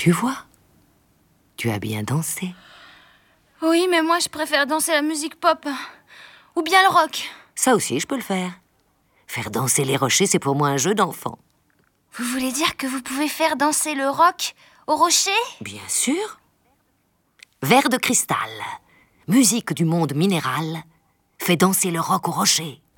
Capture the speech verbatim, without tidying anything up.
Tu vois? Tu as bien dansé. Oui, mais moi, je préfère danser la musique pop. Ou bien le rock. Ça aussi, je peux le faire. Faire danser les rochers, c'est pour moi un jeu d'enfant. Vous voulez dire que vous pouvez faire danser le rock au rocher? Bien sûr. Verre de cristal, musique du monde minéral, fait danser le roc au rocher.